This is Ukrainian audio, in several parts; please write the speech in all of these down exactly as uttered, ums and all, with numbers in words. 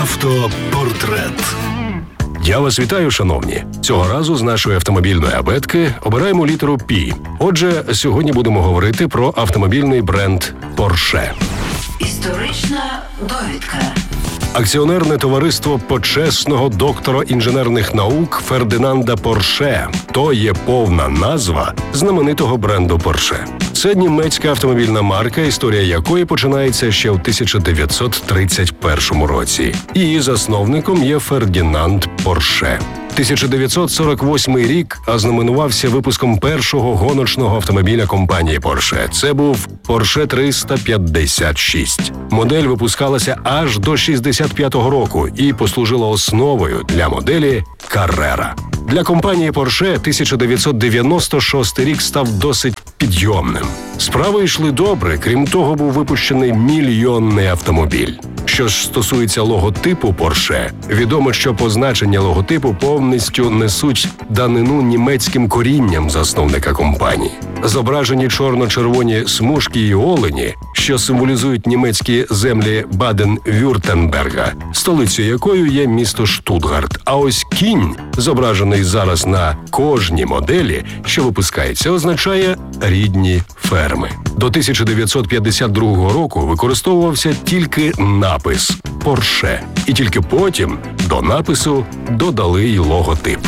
Автопортрет. Я вас вітаю, шановні. Цього разу з нашої автомобільної абетки обираємо літеру «Пі». Отже, сьогодні будемо говорити про автомобільний бренд Porsche. Історична довідка. Акціонерне товариство почесного доктора інженерних наук Фердинанда Порше – то є повна назва знаменитого бренду Porsche. Це німецька автомобільна марка, історія якої починається ще в тисяча дев'ятсот тридцять першому році. Її засновником є Фердинанд Порше. тисяча дев'ятсот сорок восьмий рік ознаменувався випуском першого гоночного автомобіля компанії Porsche. Це був Porsche триста п'ятдесят шість. Модель випускалася аж до шістдесят п'ятого року і послужила основою для моделі Carrera. Для компанії Porsche тисяча дев'ятсот дев'яносто шостий рік став досить підйомним. Справи йшли добре, крім того, був випущений мільйонний автомобіль. Що ж стосується логотипу Porsche, відомо, що позначення логотипу повністю несуть данину німецьким корінням засновника компанії. Зображені чорно-червоні смужки і олені, що символізують німецькі землі Баден-Вюртемберга, столицею якою є місто Штутгарт. А ось кінь, зображений зараз на кожній моделі, що випускається, означає рідні ферми. До тисяча дев'ятсот п'ятдесят другого року використовувався тільки напис Porsche. І тільки потім до напису додали й логотип.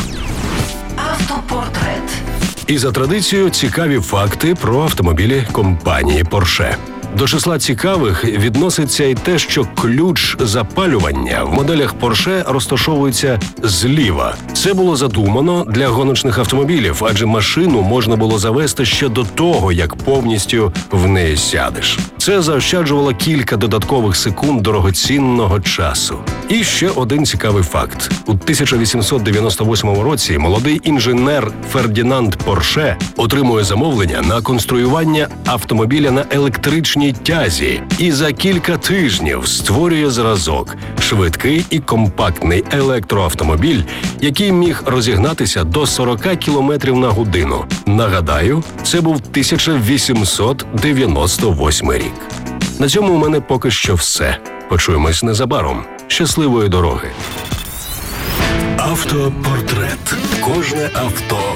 Автопортрет. І за традицією цікаві факти про автомобілі компанії Porsche. До числа цікавих відноситься і те, що ключ запалювання в моделях Porsche розташовується зліва. Це було задумано для гоночних автомобілів, адже машину можна було завести ще до того, як повністю в неї сядеш. Це заощаджувало кілька додаткових секунд дорогоцінного часу. І ще один цікавий факт. У тисяча вісімсот дев'яносто восьмому році молодий інженер Фердинанд Порше отримує замовлення на конструювання автомобіля на електричній тязі і за кілька тижнів створює зразок – швидкий і компактний електроавтомобіль, який міг розігнатися до сорок кілометрів на годину. Нагадаю, це був тисяча вісімсот дев'яносто восьмий рік. На цьому у мене поки що все. Почуємось незабаром. Щасливої дороги! Автопортрет. Кожне авто